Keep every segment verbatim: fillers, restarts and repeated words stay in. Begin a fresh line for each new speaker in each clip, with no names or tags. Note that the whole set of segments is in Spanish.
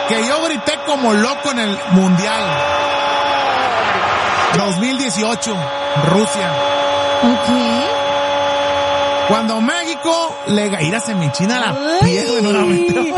que yo grité como loco en el Mundial dos mil dieciocho, Rusia.
Ok.
Cuando México le... Mira, se me enchina la piel de nuevamente.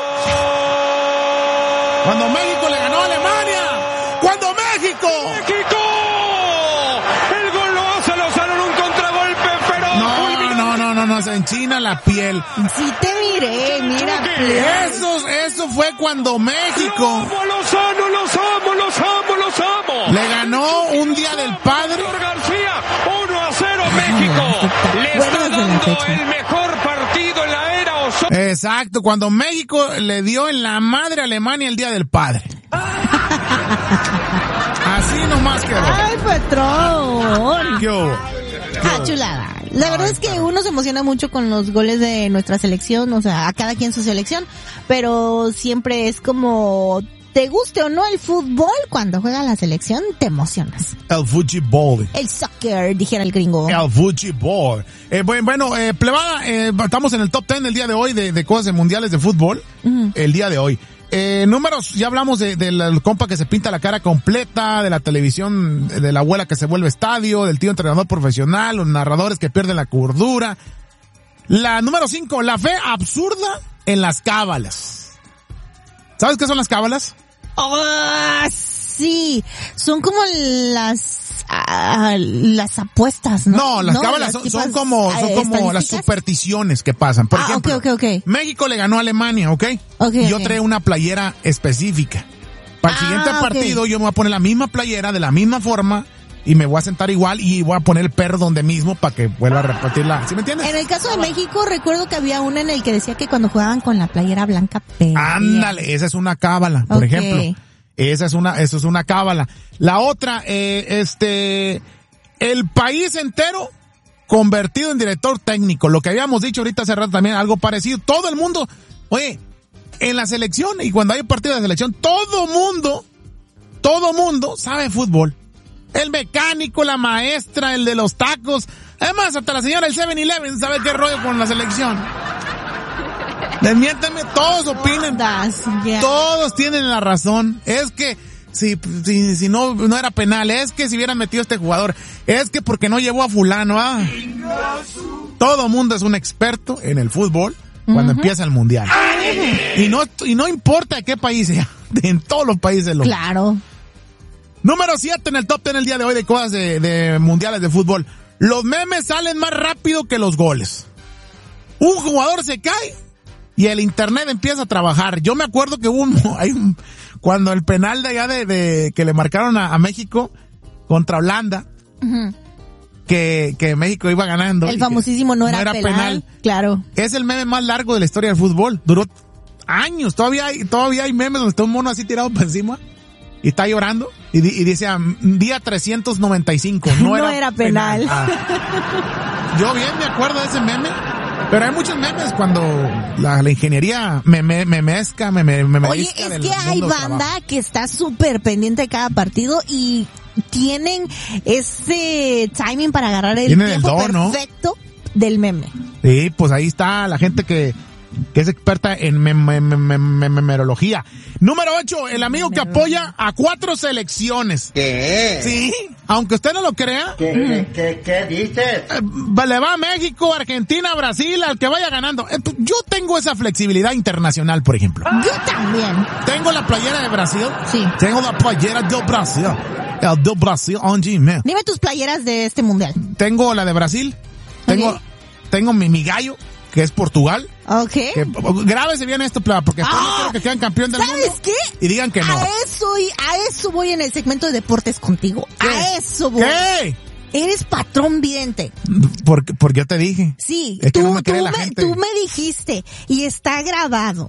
Cuando México le ganó a Alemania. Cuando México...
¡México! El gol lo hace Lozano en un contragolpe, pero...
No, no, no, no, no, se enchina la piel.
Sí te miré, mira.
Eso, eso fue cuando México...
¡Los amo, los amo, los amo, los amo, los amo!
Le ganó un Día del Padre.
García, uno a cero México. Le está dando el mejor partido en la era Osorio.
Exacto, cuando México le dio en la madre a Alemania el Día del Padre. Así nomás quedó.
¡Ay, patrón!
¿Qué hubo?
Ah, chulada. La verdad es que uno se emociona mucho con los goles de nuestra selección, o sea, a cada quien su selección, pero siempre es como... Te guste o no el fútbol, cuando juega la selección te emocionas.
El fútbol.
El soccer, dijera el gringo.
El fútbol. Eh, bueno, eh, plebada, eh, estamos en el top ten el día de hoy de, de cosas de mundiales de fútbol. Uh-huh. El día de hoy. Eh, números, ya hablamos de, de la compa que se pinta la cara completa, de la televisión, de la abuela que se vuelve estadio, del tío entrenador profesional, los narradores que pierden la cordura. La número cinco, la fe absurda en las cábalas. ¿Sabes qué son las cábalas?
Oh, sí, son como las uh, las apuestas, ¿no?
No, las ¿No? cábalas son, son como son como las supersticiones que pasan. Por
ah,
ejemplo,
okay, okay, okay.
México le ganó a Alemania, ¿ok?
Okay,
yo
okay.
trae una playera específica. Para el ah, siguiente partido okay. yo me voy a poner la misma playera de la misma forma y me voy a sentar igual y voy a poner el perro donde mismo para que vuelva a repetirla. ¿Sí me entiendes?
En el caso de México, recuerdo que había una en el que decía que cuando jugaban con la playera blanca perdían.
Ándale, esa es una cábala, por
okay.
ejemplo. Esa es una, eso es una cábala. La otra, eh, este, el país entero convertido en director técnico. Lo que habíamos dicho ahorita hace rato también, algo parecido. Todo el mundo, oye, en la selección y cuando hay partido de selección, todo mundo, todo mundo sabe fútbol. El mecánico, la maestra, el de los tacos. Además, hasta la señora del seven eleven sabe qué rollo con la selección. Desmiénteme, todos opinan.
Yeah.
Todos tienen la razón. Es que si, si, si no, no era penal, es que si hubieran metido a este jugador, es que porque no llevó a fulano. Ah. Todo mundo es un experto en el fútbol cuando uh-huh. empieza el mundial. Y no, y no importa de qué país sea, en todos los países. Lo
claro.
Número siete en el top ten el día de hoy de cosas de, de mundiales de fútbol. Los memes salen más rápido que los goles. Un jugador se cae y el internet empieza a trabajar. Yo me acuerdo que hubo un, hay un, cuando el penal de allá de, de que le marcaron a, a México contra Holanda, uh-huh. que, que México iba ganando.
El famosísimo no era, no era penal, penal. Claro.
Es el meme más largo de la historia del fútbol. Duró años. Todavía hay, todavía hay memes donde está un mono así tirado por encima y está llorando y, y dice día trescientos noventa y cinco. No,
no
era,
era penal. penal.
Ah. Yo bien me acuerdo de ese meme. Pero hay muchos memes cuando la, la ingeniería meme, memesca, meme, meme
Oye, es que hay banda que está súper pendiente de cada partido y tienen ese timing para agarrar el
Tienen
tiempo
el don,
perfecto
¿no?
del meme.
Sí, pues ahí está la gente que, que es experta en mem- mem- mem- memerología. Número ocho, el amigo que apoya a cuatro selecciones.
¿Qué?
Sí, aunque usted no lo crea.
¿Qué, qué, qué dices?
Eh, le va a México, Argentina, Brasil, al que vaya ganando. Eh, yo tengo esa flexibilidad internacional, por ejemplo.
Yo también.
Tengo la playera de Brasil.
Sí.
Tengo la playera de Brasil. El de Brasil, on Gmail.
Dime tus playeras de este mundial.
Tengo la de Brasil. Tengo, okay. tengo mi, mi gallo, que es Portugal.
Ok.
Que, grábese bien esto, porque después ah, no quiero que queden campeón del
¿sabes
mundo.
¿Qué?
Y digan que no.
A eso, y, a eso voy en el segmento de deportes contigo. ¿Qué? A eso voy.
¿Qué?
Eres patrón vidente.
Porque, porque yo te dije.
Sí.
Es
tú,
que no me cree
tú,
la
me,
gente.
tú me dijiste, y está grabado.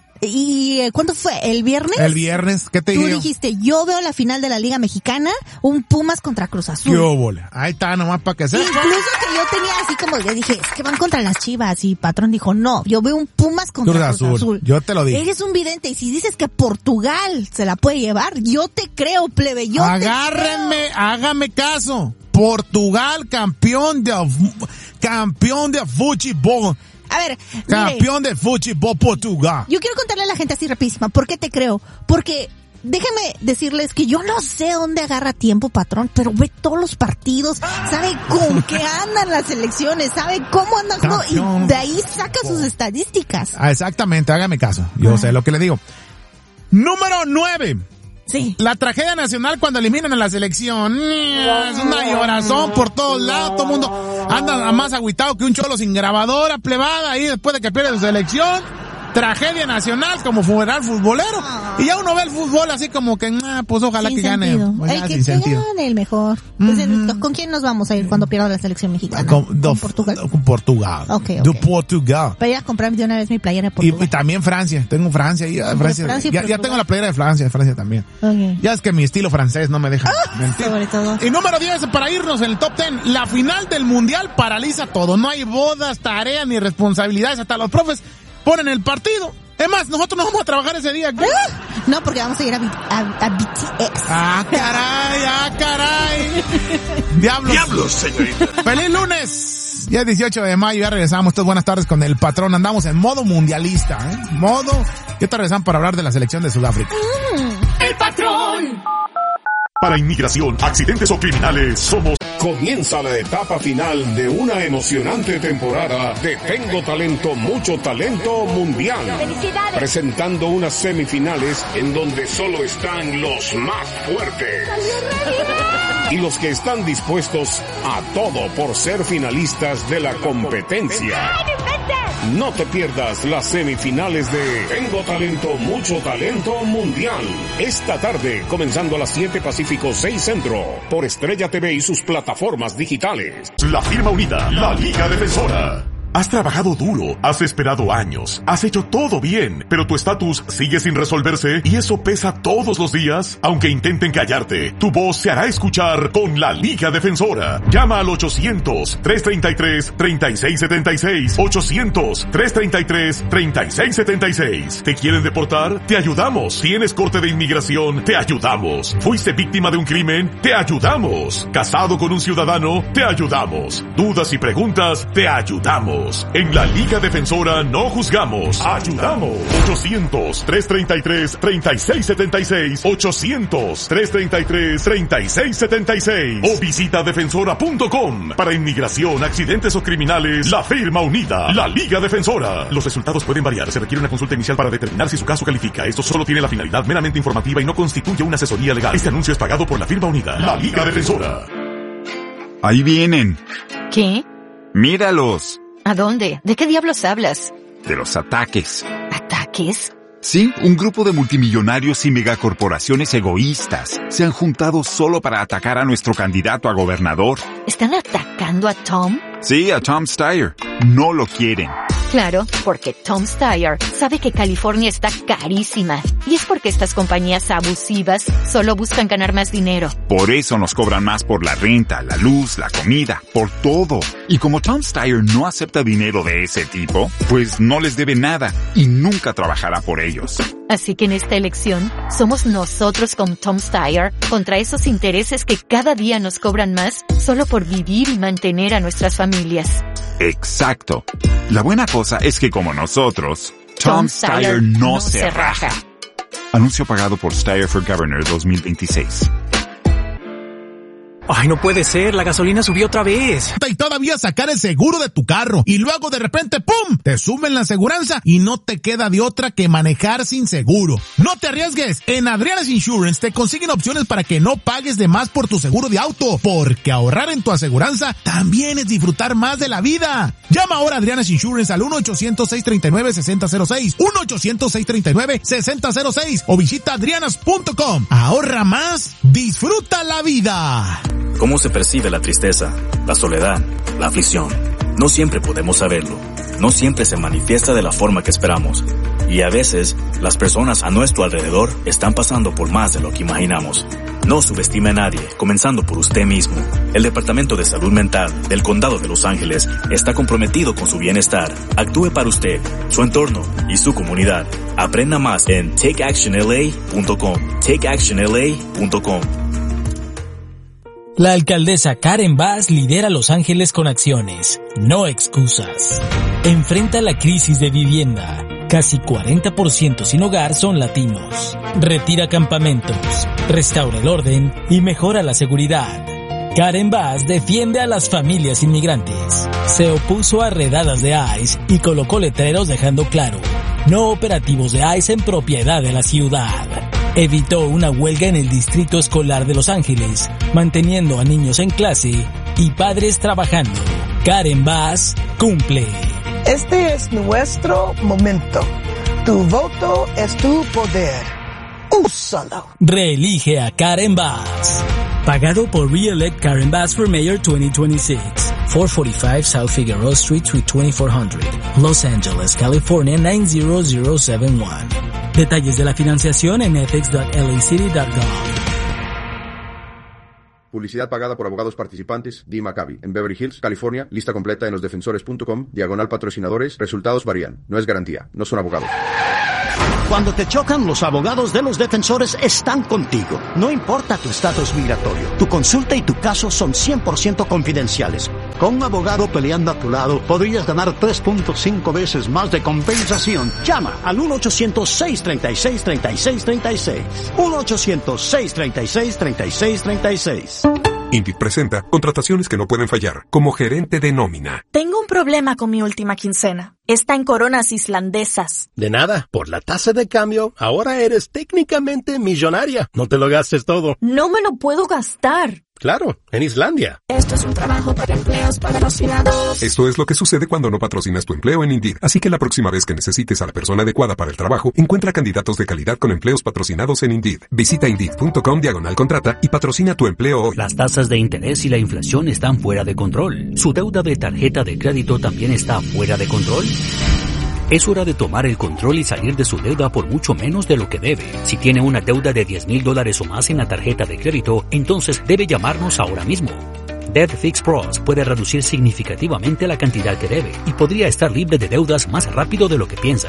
¿Y cuándo fue? ¿El viernes?
El viernes, ¿qué te dije?
Tú dijiste, yo veo la final de la Liga Mexicana, un Pumas contra Cruz Azul.
¡Qué óvole! Ahí está, nomás para que sea.
Incluso que yo tenía así como, yo dije, es que van contra las Chivas, y patrón dijo, no, yo veo un Pumas contra Cruz, Cruz Azul. Azul.
Yo te lo dije.
Eres un vidente, y si dices que Portugal se la puede llevar, yo te creo, plebe, yo
Agárrenme,
te creo.
Hágame caso. Portugal, campeón de, campeón de fútbol.
A ver,
campeón mire, de fútbol Portugal.
Yo quiero contarle a la gente así rapidísima, ¿por qué te creo? Porque déjenme decirles que yo no sé dónde agarra tiempo, patrón, pero ve todos los partidos, sabe con qué andan las elecciones, sabe cómo andan jugando y de ahí saca sus estadísticas.
Ah, exactamente, hágame caso, yo ah. sé lo que le digo. Número nueve.
Sí.
La tragedia nacional cuando eliminan a la selección. Es una llorazón por todos lados. Todo el mundo anda más agüitado que un cholo sin grabadora, plebada, ahí después de que pierde su selección. Tragedia nacional como funeral futbolero. Y ya uno ve el fútbol así como que, ah, pues ojalá
sin
que
sentido.
gane. Pues
el que, que gane el mejor. Pues mm-hmm. el, ¿con quién nos vamos a ir cuando pierda la selección mexicana?
Con,
¿Con
do,
Portugal?
Con Portugal.
Okay,
de
okay.
Portugal.
Para ir a comprar de una vez mi playera de Portugal.
Y, y también Francia. Tengo Francia. Y, Francia,
Francia
ya, ya tengo la playera de Francia, de Francia también.
Okay.
Ya es que mi estilo francés no me deja
ah,
mentir.
Sobre todo.
Y número diez, para irnos en el top diez, la final del mundial paraliza todo. No hay bodas, tareas ni responsabilidades. Hasta los profes ponen el partido. Es más, nosotros no vamos a trabajar ese día.
¿Ah? No, porque vamos a ir a, a, a B T S.
Ah, caray, ah, caray. Diablos.
Diablos, señorita.
Feliz lunes. Ya es dieciocho de mayo, ya regresamos. Todas buenas tardes con el patrón. Andamos en modo mundialista, ¿eh? Modo. ¿Qué te regresan para hablar de la selección de Sudáfrica?
Mm.
El patrón.
Para inmigración, accidentes o criminales, somos...
Comienza la etapa final de una emocionante temporada de Tengo Talento, Mucho Talento Mundial.
¡Felicidades!
Presentando unas semifinales en donde solo están los más fuertes. Y los que están dispuestos a todo por ser finalistas de la competencia. No te pierdas las semifinales de Tengo Talento, Mucho Talento Mundial. Esta tarde, comenzando a las siete Pacífico, seis Centro, por Estrella T V y sus plataformas digitales.
La firma unida, la Liga Defensora. Has trabajado duro, has esperado años, has hecho todo bien, pero tu estatus sigue sin resolverse y eso pesa todos los días. Aunque intenten callarte, tu voz se hará escuchar con la Liga Defensora. Llama al ochocientos, trescientos treinta y tres, treinta y seis setenta y seis, ochocientos, trescientos treinta y tres, treinta y seis setenta y seis. ¿Te quieren deportar? Te ayudamos. ¿Tienes corte de inmigración? Te ayudamos. ¿Fuiste víctima de un crimen? Te ayudamos. ¿Casado con un ciudadano? Te ayudamos. ¿Dudas y preguntas? Te ayudamos. En la Liga Defensora no juzgamos, ayudamos. ochocientos, trescientos treinta y tres, treinta y seis setenta y seis, ochocientos, trescientos treinta y tres, treinta y seis setenta y seis o visita defensora punto com. Para inmigración, accidentes o criminales, la firma unida, la Liga Defensora. Los resultados pueden variar, se requiere una consulta inicial para determinar si su caso califica. Esto solo tiene la finalidad meramente informativa y no constituye una asesoría legal. Este anuncio es pagado por la firma unida, la Liga Defensora.
Ahí vienen.
¿Qué?
Míralos.
¿A dónde? ¿De qué diablos hablas?
De los ataques.
¿Ataques?
Sí, un grupo de multimillonarios y megacorporaciones egoístas se han juntado solo para atacar a nuestro candidato a gobernador.
¿Están atacando a Tom?
Sí, a Tom Steyer. No lo quieren.
Claro, porque Tom Steyer sabe que California está carísima. Y es porque estas compañías abusivas solo buscan ganar más dinero.
Por eso nos cobran más por la renta, la luz, la comida, por todo. Y como Tom Steyer no acepta dinero de ese tipo, pues no les debe nada y nunca trabajará por ellos.
Así que en esta elección, somos nosotros con Tom Steyer contra esos intereses que cada día nos cobran más solo por vivir y mantener a nuestras familias.
Exacto. La buena cosa es que como nosotros, Tom, Tom Steyer no, no se raja. Anuncio pagado por Steyer for Governor dos mil veintiséis.
Ay, no puede ser, la gasolina subió otra vez.
Y todavía sacar el seguro de tu carro y luego de repente ¡pum! Te suben la aseguranza y no te queda de otra que manejar sin seguro. No te arriesgues. En Adriana's Insurance te consiguen opciones para que no pagues de más por tu seguro de auto, porque ahorrar en tu aseguranza también es disfrutar más de la vida. Llama ahora a Adriana's Insurance al uno ochocientos, seiscientos treinta y nueve, sesenta cero seis, uno ochocientos, seiscientos treinta y nueve, sesenta cero seis o visita adrianas punto com. Ahorra más, disfruta la vida.
¿Cómo se percibe la tristeza, la soledad, la aflicción? No siempre podemos saberlo. No siempre se manifiesta de la forma que esperamos. Y a veces, las personas a nuestro alrededor están pasando por más de lo que imaginamos. No subestime a nadie, comenzando por usted mismo. El Departamento de Salud Mental del Condado de Los Ángeles está comprometido con su bienestar. Actúe para usted, su entorno y su comunidad. Aprenda más en take action l a punto com. take action l a punto com.
La alcaldesa Karen Bass lidera Los Ángeles con acciones, no excusas. Enfrenta la crisis de vivienda. Casi cuarenta por ciento sin hogar son latinos. Retira campamentos, restaura el orden y mejora la seguridad. Karen Bass defiende a las familias inmigrantes. Se opuso a redadas de ICE y colocó letreros dejando claro: no operativos de ICE en propiedad de la ciudad. Evitó una huelga en el distrito escolar de Los Ángeles, manteniendo a niños en clase y padres trabajando. Karen Bass cumple.
Este es nuestro momento. Tu voto es tu poder. Úsalo.
Reelige a Karen Bass. Pagado por Re-elect Karen Bass for Mayor twenty twenty-six. four forty-five South Figueroa Street, Suite twenty-four hundred, Los Angeles, California nine zero zero seven one. Detalles de la financiación en ethics dot l a city dot gov.
Publicidad pagada por abogados participantes, Dee Maccabi, en Beverly Hills, California. Lista completa en los defensores punto com, diagonal patrocinadores. Resultados varían. No es garantía. No son abogados.
Cuando te chocan, los abogados de los defensores están contigo. No importa tu estatus migratorio. Tu consulta y tu caso son cien por ciento confidenciales. Con un abogado peleando a tu lado, podrías ganar tres punto cinco veces más de compensación. Llama al uno ochocientos, seis treinta y seis, treinta y seis treinta y seis. uno ochocientos, seis treinta y seis, treinta y seis treinta y seis.
Indeed presenta contrataciones que no pueden fallar, como gerente de nómina.
Tengo un problema con mi última quincena. Está en coronas islandesas.
De nada, por la tasa de cambio, ahora eres técnicamente millonaria. No te lo gastes todo.
No me lo puedo gastar.
Claro, en Islandia.
Esto es un trabajo para empleos patrocinados.
Esto es lo que sucede cuando no patrocinas tu empleo en Indeed. Así que la próxima vez que necesites a la persona adecuada para el trabajo, encuentra candidatos de calidad con empleos patrocinados en Indeed. Visita indeed punto com diagonal contrata y patrocina tu empleo hoy.
Las tasas de interés y la inflación están fuera de control. ¿Su deuda de tarjeta de crédito también está fuera de control? Es hora de tomar el control y salir de su deuda por mucho menos de lo que debe. Si tiene una deuda de diez mil dólares o más en la tarjeta de crédito, entonces debe llamarnos ahora mismo. Debt Fix Pros puede reducir significativamente la cantidad que debe y podría estar libre de deudas más rápido de lo que piensa.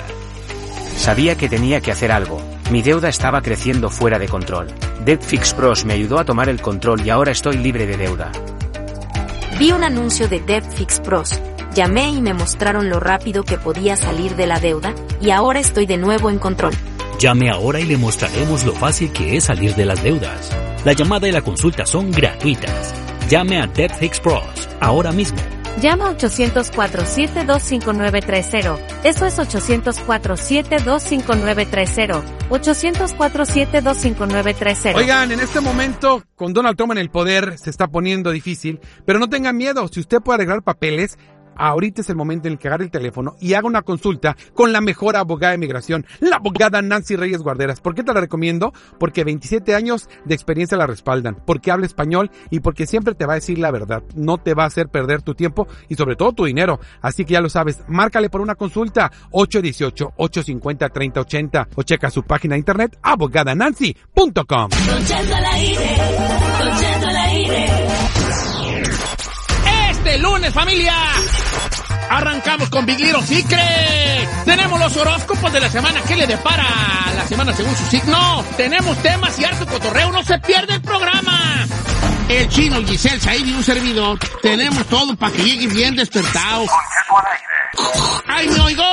Sabía que tenía que hacer algo. Mi deuda estaba creciendo fuera de control. Debt Fix Pros me ayudó a tomar el control y ahora estoy libre de deuda.
Vi un anuncio de Debt Fix Pros. Llamé y me mostraron lo rápido que podía salir de la deuda, y ahora estoy de nuevo en control.
Llame ahora y le mostraremos lo fácil que es salir de las deudas. La llamada y la consulta son gratuitas. Llame a Debt Fix Pros ahora mismo.
Llama a ochocientos cuatro, siete dos cinco nueve tres cero. Eso es ochocientos cuatro, siete dos cinco nueve tres cero. ochocientos cuatro, siete dos cinco nueve tres cero.
Oigan, en este momento, con Donald Trump en el poder, se está poniendo difícil, pero no tengan miedo. Si usted puede arreglar papeles, ahorita es el momento en el que agarre el teléfono y haga una consulta con la mejor abogada de migración, la abogada Nancy Reyes Guarderas. ¿Por qué te la recomiendo? Porque veintisiete años de experiencia la respaldan, porque habla español y porque siempre te va a decir la verdad. No te va a hacer perder tu tiempo y sobre todo tu dinero. Así que ya lo sabes, márcale por una consulta ocho uno ocho, ocho cinco cero, tres cero ocho cero o checa su página de internet abogada nancy punto com.
Don Cheto al aire, Don Cheto al aire.
Este lunes, familia, arrancamos con Big Little Secret. Tenemos los horóscopos de la semana. ¿Qué le depara la semana según su signo? Tenemos temas y harto cotorreo. No se pierde el programa. El Chino, el Giselle, Said y un servidor. Tenemos todo para que llegue bien despertado. ¡Ay, me oigo!